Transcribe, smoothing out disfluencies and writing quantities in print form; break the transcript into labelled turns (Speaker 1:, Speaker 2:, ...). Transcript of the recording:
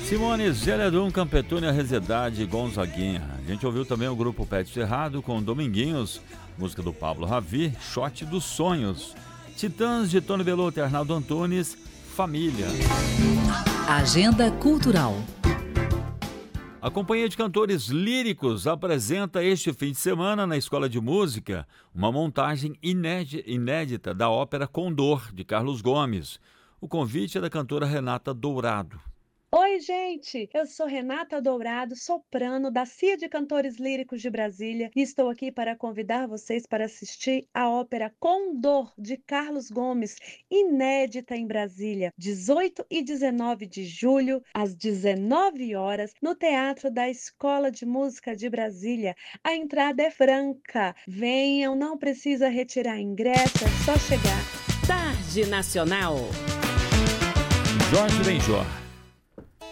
Speaker 1: Simone Zeledum, Campetúnia, Resedade, Gonzaguinha. A gente ouviu também o grupo Pet Cerrado com Dominguinhos, música do Pablo Ravi, Shot dos Sonhos. Titãs de Tony Bellotto e Arnaldo Antunes, Família.
Speaker 2: Agenda Cultural.
Speaker 1: A Companhia de Cantores Líricos apresenta este fim de semana na Escola de Música uma montagem inédita da ópera Condor, de Carlos Gomes. O convite é da cantora Renata Dourado.
Speaker 3: Oi, gente! Eu sou Renata Dourado, soprano da CIA de Cantores Líricos de Brasília, e estou aqui para convidar vocês para assistir a ópera Condor, de Carlos Gomes, inédita em Brasília, 18 e 19 de julho, às 19 horas, no Teatro da Escola de Música de Brasília. A entrada é franca. Venham, não precisa retirar ingresso, é só chegar.
Speaker 2: Tarde Nacional.
Speaker 1: Jorge Benjor.